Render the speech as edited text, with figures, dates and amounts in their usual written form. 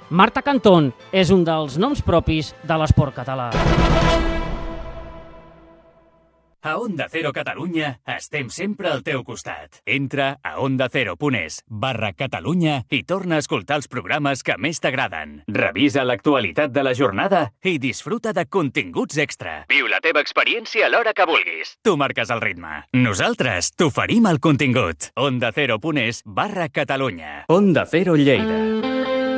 Marta Cantón és un dels noms propis de l'esport català. A Onda Cero Catalunya estem sempre al teu costat. Entra a ondacero.es/Catalunya i torna a escoltar els programes que més t'agraden. Revisa l'actualitat de la jornada i disfruta de continguts extra. Viu la teva experiència a l'hora que vulguis. Tu marques el ritme. Nosaltres t'oferim el contingut. ondacero.es/Catalunya. Onda Cero Lleida.